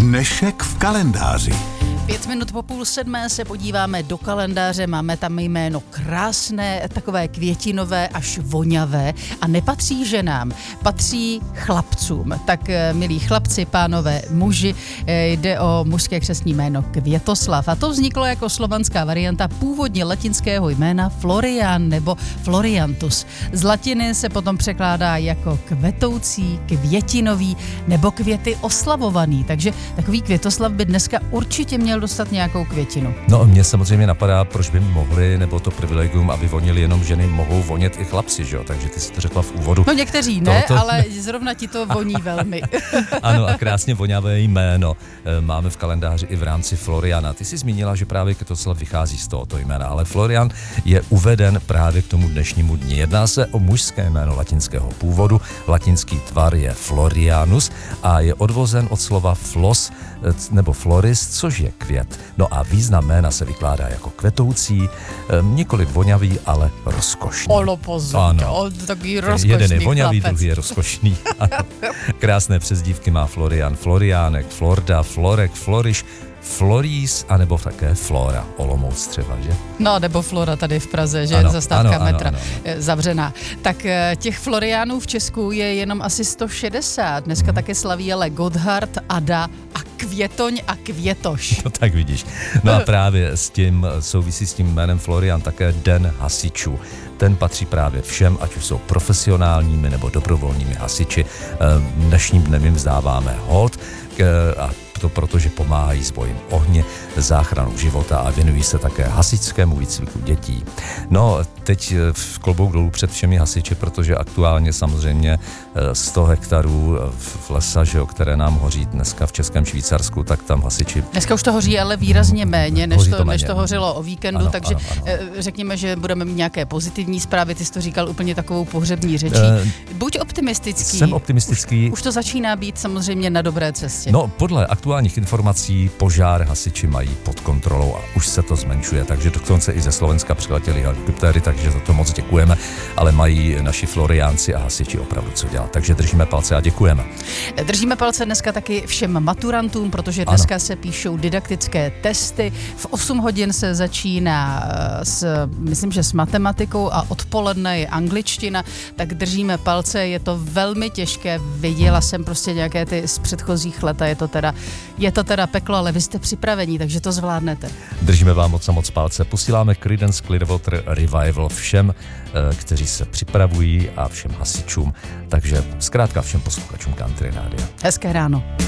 Dnešek v kalendáři. 5 minut po 6:30 se podíváme do kalendáře, máme tam jméno krásné, takové květinové až voňavé a nepatří ženám, patří chlapcům. Tak milí chlapci, pánové, muži, jde o mužské křestní jméno Květoslav a to vzniklo jako slovanská varianta původně latinského jména Florian nebo Floriantus. Z latiny se potom překládá jako kvetoucí, květinový nebo květy oslavovaný, takže takový Květoslav by dneska určitě měl dostat nějakou květinu. No, mě samozřejmě napadá, proč by mohli, nebo to privilegium, aby vonili jenom ženy, mohou vonět i chlapci, že jo? Takže ty si to řekla v úvodu. No někteří ne, ale zrovna ti to voní velmi. Ano, a krásně voňavé jméno máme v kalendáři i v rámci Floriana. Ty jsi zmínila, že právě Květoslav vychází z tohoto jména, ale Florian je uveden právě k tomu dnešnímu dni. Jedná se o mužské jméno latinského původu, latinský tvar je Florianus a je odvozen od slova flos nebo floris, což je květ. No a význam jména se vykládá jako kvetoucí, nikoli voňavý, ale rozkošný. Olo pozor, takový rozkošný jeden je voňavý, chlapec. druhý je rozkošný. Krásné přezdívky má Florian, Floriánek, Florda, Florek, Floriš, Floris, anebo také Flora, Olomouc třeba, že? No, nebo Flora tady v Praze, že ano, zastávka ano, metra ano. zavřená. Tak těch Floriánů v Česku je jenom asi 160. Dneska také slaví ale Gotthard, Ada a Květoň a Květoš. No tak vidíš. No a právě s tím souvisí s tím jménem Florian také Den hasičů. Ten patří právě všem, ať už jsou profesionálními nebo dobrovolními hasiči. Dnešním dnem jim vzdáváme hold a to protože pomáhají s bojem ohně, záchranou života a věnují se také hasičskému výcviku dětí. No, teď v klobouk dolů před všemi hasiči, protože aktuálně samozřejmě 100 hektarů v lesa, že jo, které nám hoří dneska v Českém Švýcarsku, tak tam hasiči... Dneska už to hoří ale výrazně méně, než to hořilo o víkendu, ano, takže ano. řekněme, že budeme mít nějaké pozitivní zprávy, ty jsi to říkal úplně takovou pohřební řečí. Buď optimistický. Jsem optimistický. Už to začíná být samozřejmě na dobré cestě. No, podle aktuálních informací požár hasiči mají pod kontrolou a už se to zmenšuje, takže dokonce i ze Slovenska přiletěli helikoptéry, takže za to moc děkujeme, ale mají naši Floriánci a hasiči opravdu co dělat, takže držíme palce a děkujeme. Držíme palce dneska taky všem maturantům, protože dneska se píšou didaktické testy. V 8 hodin se začíná myslím, že s matematikou a odpoledne je angličtina, tak držíme palce, je to velmi těžké, viděla jsem prostě nějaké ty z předchozích let a je to teda peklo, ale vy jste připravení, takže to zvládnete. Držíme vám moc palce, posíláme Creedence Clearwater Revival všem, kteří se připravují a všem hasičům, takže zkrátka všem posluchačům Country Rádia. Hezké ráno.